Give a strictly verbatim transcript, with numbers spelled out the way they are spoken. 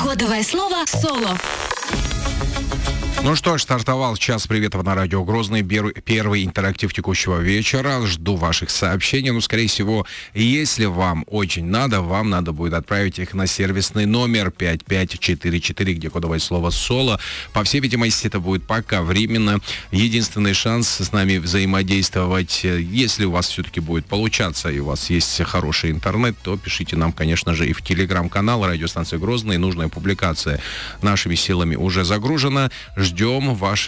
Кодовое слово «Соло». Ну что ж, стартовал час приветов на радио Грозный, первый интерактив текущего вечера. Жду ваших сообщений. Ну, скорее всего, если вам очень надо, вам надо будет отправить их на сервисный номер пять пять четыре четыре, где кодовое слово «Соло». По всей видимости, это будет пока временно. Единственный шанс с нами взаимодействовать, если у вас все-таки будет получаться, и у вас есть хороший интернет, то пишите нам, конечно же, и в телеграм-канал радиостанции Грозный. Нужная публикация нашими силами уже загружена. Ждем ваших